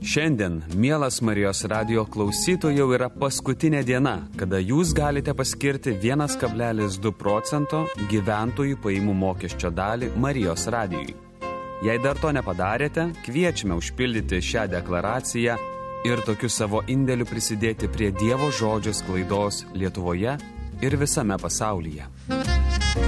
Šiandien, mielas Marijos radijo klausytojų, jau yra paskutinė diena, kada jūs galite paskirti 1,2 procento gyventojų pajamų mokesčio dalį Marijos radijui. Jei dar to nepadarėte, kviečiame užpildyti šią deklaraciją ir tokiu savo indėliu prisidėti prie Dievo žodžio sklaidos Lietuvoje ir visame pasaulyje.